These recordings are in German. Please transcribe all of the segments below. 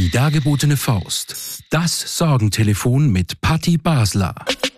Die dargebotene Faust. Das Sorgentelefon mit Patti Basler.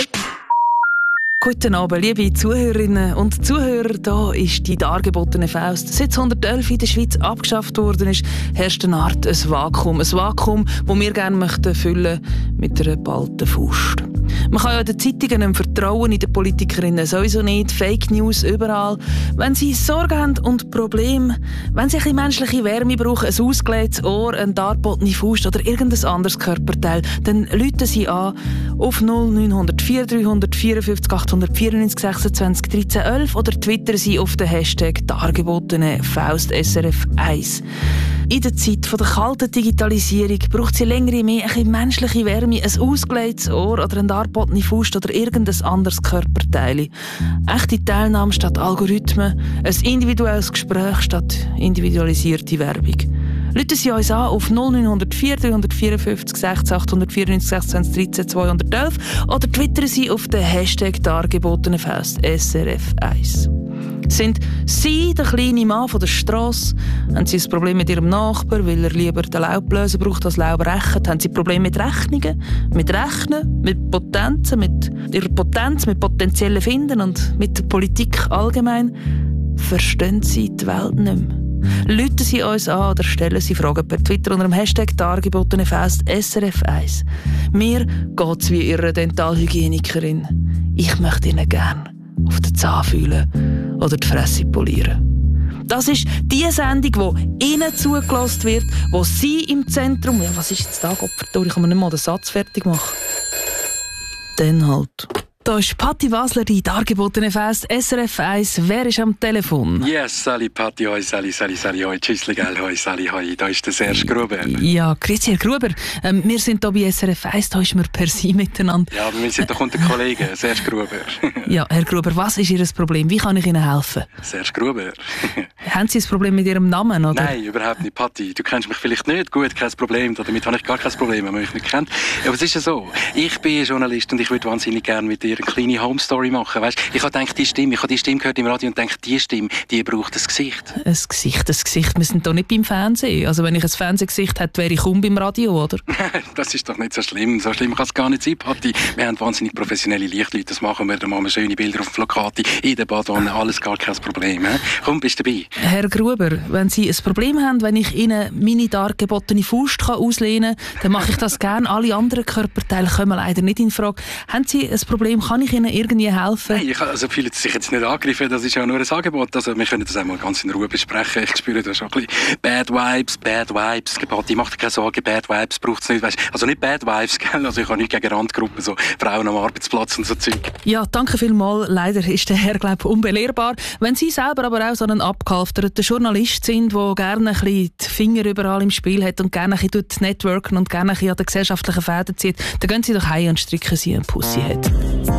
Guten Abend, liebe Zuhörerinnen und Zuhörer. Da ist die dargebotene Faust. Seit 111 in der Schweiz abgeschafft worden ist, herrscht eine Art ein Vakuum. Ein Vakuum, das wir gerne füllen mit einer geballten Faust. Man kann ja den Zeitungen nicht vertrauen, in den Politikerinnen sowieso nicht. Fake News überall. Wenn sie Sorgen haben und Probleme, wenn sie ein bisschen menschliche Wärme brauchen, ein ausgelegtes Ohr, eine dargebotene Faust oder irgendein anderes Körperteil, dann rufen sie an auf 0904 354 894 26 13 11 oder twittern sie auf den Hashtag dargebotene Faust SRF 1. In der Zeit der kalten Digitalisierung braucht sie länger mehr ein bisschen menschliche Wärme, ein ausgelegtes Ohr oder eine darbotene Faust oder irgendein anderes Körperteil. Echte Teilnahme statt Algorithmen, ein individuelles Gespräch statt individualisierte Werbung. Rufen Sie uns an auf 0904 354 16 894 26 13 211 oder twittern Sie auf den Hashtag dargebotene Faust SRF 1. Sind Sie der kleine Mann von der Strasse? Haben Sie ein Problem mit Ihrem Nachbar, weil er lieber den Laubbläser braucht als Laub rechnet? Haben Sie Probleme mit Rechnungen, mit Rechnen, mit Potenzen, mit Ihrer Potenz, mit potenziellen Finden und mit der Politik allgemein? Verstehen Sie die Welt nicht mehr? Rufen Sie uns an oder stellen Sie Fragen per Twitter unter dem Hashtag dargebotene Faust SRF 1. Mir geht's wie Ihre Dentalhygienikerin. Ich möchte Ihnen gerne auf den Zahn fühlen oder die Fresse polieren. Das ist die Sendung, die Ihnen zugelassen wird, wo Sie im Zentrum... Ja, was ist jetzt da, Gottverdammt? Ich kann mir nicht mal den Satz fertig machen. Dann halt. Da ist Patti Basler, die dargebotene Faust SRF 1. Wer ist am Telefon? Yes, Sally, Patti, hoi, Sally, hoi, tschüssli, gell, hoi, Sally, hoi, da ist der Serge Gruber. Ja, grüezi, Herr Gruber. Wir sind hier bei SRF 1, da ist wir per Sie miteinander. Ja, aber wir sind doch unter Kollegen, Serge Gruber. Ja, Herr Gruber, was ist Ihr Problem? Wie kann ich Ihnen helfen? Serge Gruber. Haben Sie ein Problem mit Ihrem Namen, oder? Nein, überhaupt nicht, Patti. Du kennst mich vielleicht nicht. Gut, kein Problem. Damit habe ich gar kein Problem, wenn man mich nicht kennt. Aber es ist ja so, ich bin Journalist und ich würde wahnsinnig gerne mit dir eine kleine Home-Story machen. Weißt? Ich habe gedacht, ich habe die Stimme gehört im Radio und denke, die Stimme, die braucht ein Gesicht. Ein Gesicht. Wir sind doch nicht beim Fernsehen. Also wenn ich ein Fernsehgesicht hätte, wäre ich kaum beim Radio, oder? Das ist doch nicht so schlimm. So schlimm kann es gar nicht sein, Patti. Wir haben wahnsinnig professionelle Lichtleute. Das machen wir. Da machen wir schöne Bilder auf dem Plakat, in der Badwanne. Alles gar kein Problem. He? Komm, bist du dabei? Herr Gruber, wenn Sie ein Problem haben, wenn ich Ihnen meine dargebotene Faust auslehnen kann, dann mache ich das gerne. Alle anderen Körperteile kommen leider nicht in Frage. Haben Sie ein Problem? Kann ich Ihnen irgendwie helfen? Nein, fühlen Sie sich jetzt nicht angegriffen. Das ist ja nur ein Angebot. Also, wir können das einmal ganz in Ruhe besprechen. Ich spüre da schon ein bisschen Bad Vibes. Patti, mach dir keine Sorgen, Bad Vibes braucht es nicht. Weißt? Also nicht Bad Vibes, gell? Also ich habe nichts gegen Randgruppen, so Frauen am Arbeitsplatz und so Zeug. Ja, danke vielmals. Leider ist der Herr, glaube ich, unbelehrbar. Wenn Sie selber aber auch so einen abgehalfterten Journalist sind, der gerne ein bisschen die Finger überall im Spiel hat und gerne ein bisschen networken und gerne ein bisschen an den gesellschaftlichen Fäden zieht, dann gehen Sie doch heim und stricken Sie einen Pussy hat.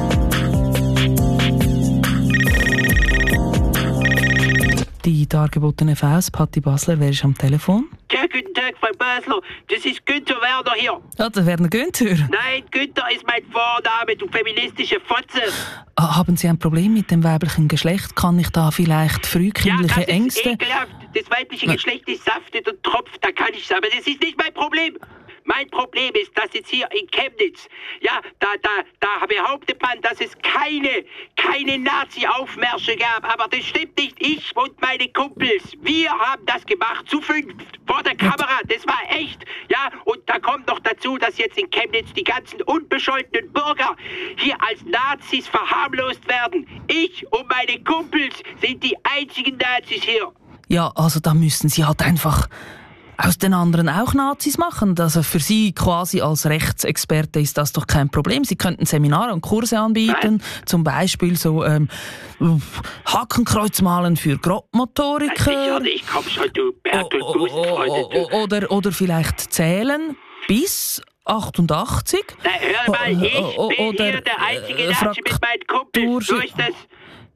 Die dargebotene Faust, Patti Basler, wer ist am Telefon? Ja, guten Tag, Frau Basler. Das ist Günther Werner hier. Ja, der Werner Günther. Nein, Günther ist mein Vorname, du feministische Fotze. Haben Sie ein Problem mit dem weiblichen Geschlecht? Kann ich da vielleicht frühkindliche Ängste... Ja, das ist ekelhaft. Das weibliche Geschlecht ist saftet und tropft, da kann ich sagen. Aber das ist nicht mein Problem. Mein Problem ist, dass jetzt hier in Chemnitz, ja, da behauptet man, dass es keine Nazi-Aufmärsche gab. Aber das stimmt nicht. Ich und meine Kumpels, wir haben das gemacht, zu 5, vor der Kamera. Das war echt. Ja, und da kommt noch dazu, dass jetzt in Chemnitz die ganzen unbescholtenen Bürger hier als Nazis verharmlost werden. Ich und meine Kumpels sind die einzigen Nazis hier. Ja, also da müssen Sie halt einfach aus den anderen auch Nazis machen. Also für Sie quasi als Rechtsexperte ist das doch kein Problem. Sie könnten Seminare und Kurse anbieten, zum Beispiel so Hakenkreuz malen für Grobmotoriker. Ich komm schon, du Bertel, Busenfreunde. Oder vielleicht zählen bis 88. Na, hör mal, ich bin hier der einzige Nazi mit meinen Kumpels. So ist das.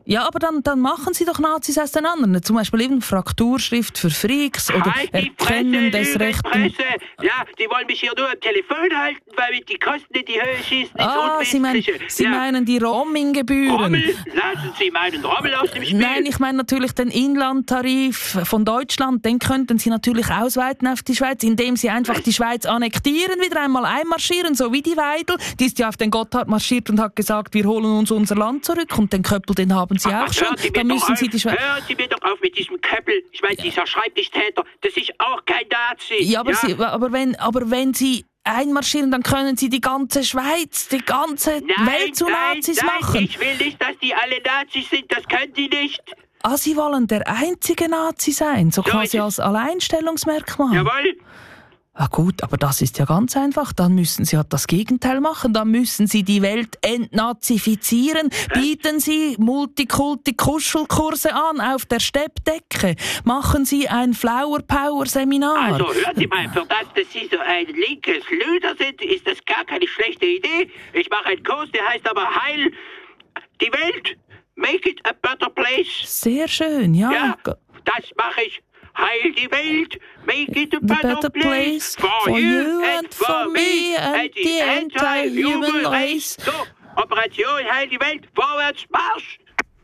Ja, aber dann machen Sie doch Nazis aus den anderen. Zum Beispiel eben Frakturschrift für Freaks oder Erkennen des Rechten. Ja, die wollen mich hier nur am Telefon halten, weil die Kosten in die Höhe schießen ins Unwesentliche. Sie meinen die Roaming-Gebühren. Rommel? Lassen Sie meinen Rommel aus dem Spiel. Nein, ich meine natürlich den Inlandtarif von Deutschland. Den könnten Sie natürlich ausweiten auf die Schweiz, indem Sie einfach die Schweiz annektieren, wieder einmal einmarschieren, so wie die Weidel. Die ist ja auf den Gotthard marschiert und hat gesagt, wir holen uns unser Land zurück. Und den Köppel, den haben Sie auch schon. Dann müssen Sie die Schweiz... Hören Sie mir doch auf mit diesem Köppel. Ich meine, dieser Schreibtischtäter, das ist auch kein Nazi. Ja, aber wenn Sie einmarschieren, dann können Sie die ganze Schweiz, die ganze Welt zu Nazis machen. Nein, ich will nicht, dass die alle Nazis sind. Das können die nicht. Ah, Sie wollen der einzige Nazi sein, so quasi als Alleinstellungsmerkmal. Jawohl. Ah gut, aber das ist ja ganz einfach. Dann müssen Sie halt das Gegenteil machen. Dann müssen Sie die Welt entnazifizieren. Bieten Sie Multikulti-Kuschelkurse an auf der Steppdecke. Machen Sie ein Flower-Power-Seminar. Also hören Sie mal, für das, dass Sie so ein linkes Lüder sind, ist das gar keine schlechte Idee. Ich mache einen Kurs, der heißt aber Heil die Welt. Make it a better place. Sehr schön, ja. Ja, das mache ich. Heil die Welt, make it a better place for you and for me and the entire human race. So, Operation Heil die Welt, vorwärts, Marsch!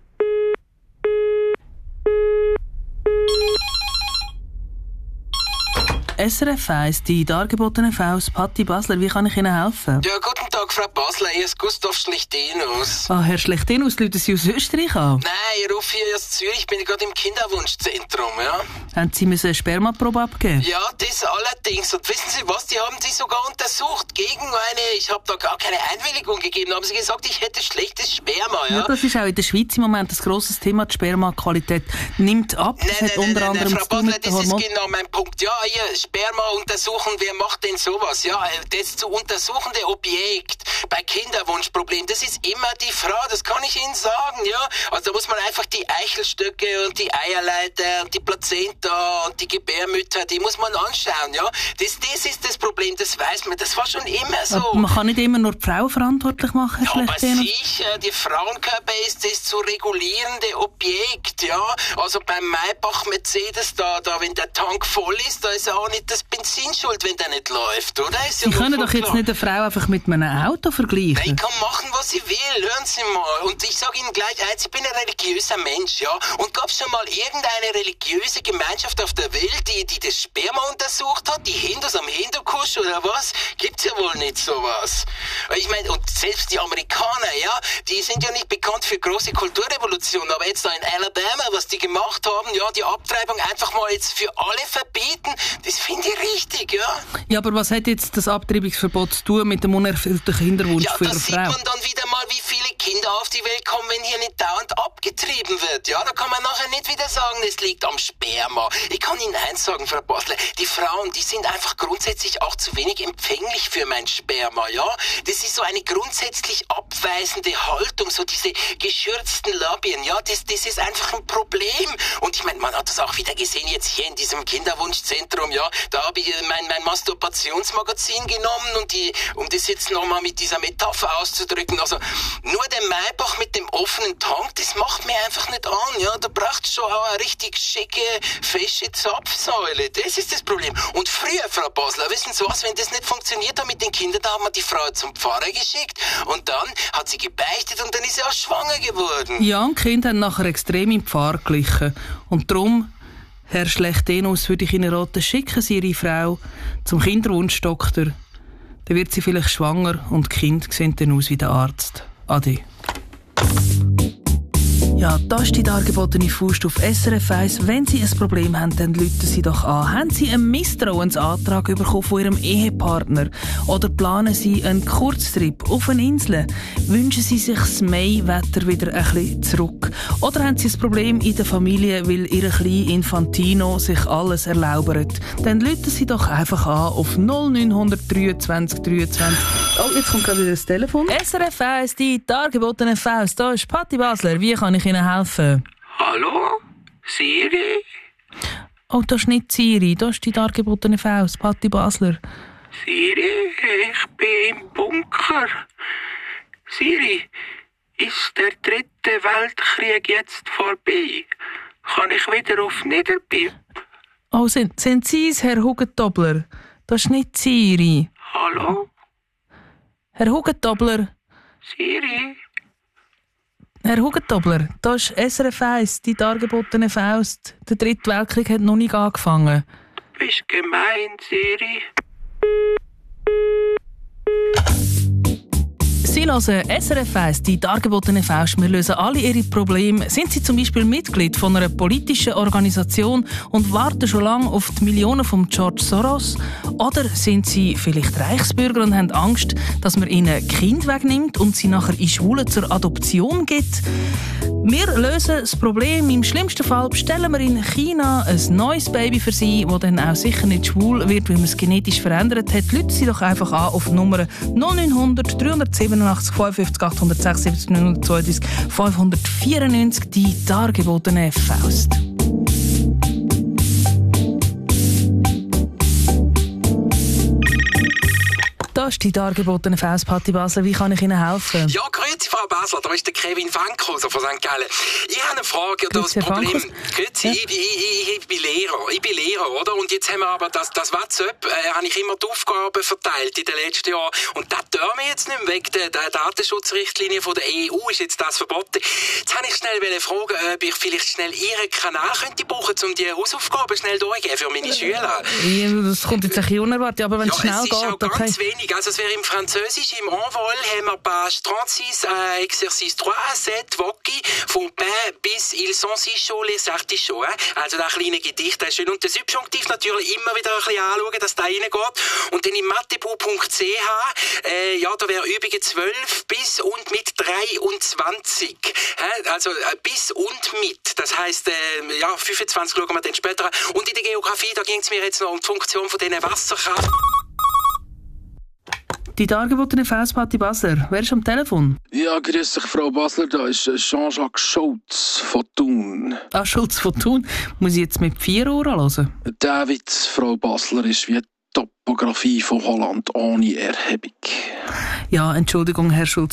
SRF 1, die dargebotene Faust, Patti Basler, wie kann ich Ihnen helfen? Ja, guten Tag, Frau Basler, hier ist Gustav Schlichtenus. Ah, Herr Schlichtenus, rufen Sie aus Österreich an? Nein, ich rufe hier aus Zürich, ich bin gerade im Kinderwunschzentrum, ja. Haben Sie eine Spermaprobe abgeben? Ja, das allerdings. Und wissen Sie was, die haben Sie sogar untersucht gegen ich habe da gar keine Einwilligung gegeben. Da haben Sie gesagt, ich hätte schlechtes Sperma, ja. Ja, das ist auch in der Schweiz im Moment ein grosses Thema, die Spermaqualität nimmt ab. Nein, Frau Basler, das ist genau mein Punkt. Ja, hier, Sperma untersuchen, wer macht denn sowas? Ja, das zu untersuchende Objekt bei Kinderwunschproblemen, das ist immer die Frau, das kann ich Ihnen sagen, ja. Also da muss man einfach die Eichelstöcke und die Eierleiter und die Plazenta und die Gebärmütter, die muss man anschauen, ja. Das ist das Problem, das weiß man, das war schon immer so. Aber man kann nicht immer nur die Frau verantwortlich machen, ja, aber sicher, die Frauenkörper ist das zu regulierende Objekt, ja. Also beim Maybach Mercedes, da wenn der Tank voll ist, da ist ja auch nicht das Benzin schuld, wenn der nicht läuft, oder? Ist Sie können doch jetzt nicht eine Frau einfach mit einem Auto vergleichen. Nein, ich kann machen, was ich will, hören Sie mal. Und ich sage Ihnen gleich eins, ich bin ein religiöser Mensch, ja. Und gab es schon mal irgendeine religiöse Gemeinschaft auf der Welt, die das Sperma untersucht hat? Die Hindus am Hindukusch oder was? Gibt's ja wohl nicht sowas. Ich meine, und selbst die Amerikaner, ja, die sind ja nicht bekannt für große Kulturrevolutionen, aber jetzt da in Alabama, was die gemacht haben, ja, die Abtreibung einfach mal jetzt für alle verbieten, das finde ich richtig, ja. Ja, aber was hat jetzt das Abtreibungsverbot zu tun mit dem unerfüllten Kinderwunsch für Ihre Frau? Ja, da sieht man dann wieder mal, wie viele Kinder auf die Welt kommen, wenn hier nicht dauernd abgetrieben wird. Ja, da kann man nachher nicht wieder sagen, es liegt am Sperma. Ich kann Ihnen eins sagen, Frau Basler, die Frauen, die sind einfach grundsätzlich auch zu wenig empfänglich für mein Sperma, ja. Das ist so eine grundsätzlich abweisende Haltung, so diese geschürzten Labien, ja, das ist einfach ein Problem. Und ich meine, man hat das auch wieder gesehen jetzt hier in diesem Kinderwunschzentrum, ja. Da habe ich mein Masturbationsmagazin genommen um das jetzt nochmal mit dieser Metapher auszudrücken. Also nur der Maybach mit dem offenen Tank, das macht mir einfach nicht an, ja. Da braucht es schon auch eine richtig schicke, fesche Zapfsäule. Das ist das Problem. Und früher, Frau Basler, wissen Sie was, wenn das nicht funktioniert hat mit den Kindern, da haben wir die Frau zum Pfarrer geschickt und dann hat sie gebeichtet und dann ist sie auch schwanger geworden. Ja, und die Kinder haben nachher extrem im Pfarr geglichen. Und darum, Herr Schlichtenus, würde ich Ihnen raten, schicken Sie Ihre Frau zum Kinderwunschdoktor. Dann wird sie vielleicht schwanger und die Kinder sehen dann aus wie der Arzt. Ade. Ja, das ist die dargebotene Faust auf SRF 1. Wenn Sie ein Problem haben, dann rufen Sie doch an. Haben Sie einen Misstrauensantrag bekommen von Ihrem Ehepartner? Oder planen Sie einen Kurztrip auf eine Insel? Wünschen Sie sich das Maiwetter wieder ein bisschen zurück? Oder haben Sie ein Problem in der Familie, weil Ihr kleiner Infantino sich alles erlaubert? Dann rufen Sie doch einfach an auf 0923 23. Oh, jetzt kommt gerade wieder das Telefon. SRF 1, die dargebotene Faust. Da ist Patti Basler. Wie kann ich Ihnen helfen? Hallo? Siri? Oh, das ist nicht Siri, das ist die dargebotene Faust, Patti Basler. Siri, ich bin im Bunker. Siri, Ist der dritte Weltkrieg jetzt vorbei? Kann ich wieder auf Niederbipp? Oh, sind Sie es, Herr Hugentobler? Das ist nicht Siri. Hallo? Herr Hugentobler? Siri? Herr Hugentobler, das ist SRF 1, die dargebotene Faust. Der dritte Weltkrieg hat noch nicht angefangen. Du bist gemein, Siri. Sie hören SRF 1, die dargebotene Faust. Wir lösen alle Ihre Probleme. Sind Sie zum Beispiel Mitglied von einer politischen Organisation und warten schon lange auf die Millionen von George Soros? Oder sind Sie vielleicht Reichsbürger und haben Angst, dass man Ihnen Kind wegnimmt und sie nachher in Schwulen zur Adoption gibt? Wir lösen das Problem. Im schlimmsten Fall bestellen wir in China ein neues Baby für Sie, das dann auch sicher nicht schwul wird, weil man es genetisch verändert hat. Rufen Sie doch einfach an auf die Nummer 0900 387 55 876 932 594, die dargebotene Faust. Das ist die dargebotene Faust, Patti Basler. Wie kann ich Ihnen helfen? Ja, grüezi, Frau Basler, da ist der Kevin Fankhauser von St. Gallen. Ich habe eine Frage oder das Problem. Grüezi, ja. Ich bin Lehrer, oder? Und jetzt haben wir aber das WhatsApp, habe ich immer die Aufgaben verteilt in den letzten Jahren. Und das tun wir jetzt nicht mehr. Wegen der Datenschutzrichtlinie von der EU ist jetzt das verboten. Jetzt habe ich schnell fragen, ob ich vielleicht schnell Ihren Kanal könnte brauchen, um die Hausaufgaben schnell durchzugeben für meine Schüler. Ja, das kommt jetzt ein bisschen unerwartet, aber wenn es schnell geht... Ja, es ist auch ganz wenig. Also es wäre im Französisch, im Envol haben wir page 36, Exercice 3, 7, Voci, von pain bis ils sont si chauds les artichauts. Also das kleine Gedicht, das ist schön. Und das Subjunktiv natürlich immer wieder ein bisschen anschauen, dass da reingeht. Und dann im mathebu.ch, ja, da wäre Übungen 12 bis und mit 23. Also bis und mit. Das heisst, ja, 25 schauen wir dann später an. Und in der Geografie, da ging es mir jetzt noch um die Funktion von diesen Wasserkraft. Die dargebotene Faust, Patti Basler. Wer ist am Telefon? Ja, grüß dich, Frau Basler. Da ist Jean-Jacques Schulz von Thun. Ah, Schulz von Thun. Muss ich jetzt mit 4 Ohren hören? Der Witz, Frau Basler, ist wie die Topografie von Holland ohne Erhebung. Ja, Entschuldigung, Herr Schulz.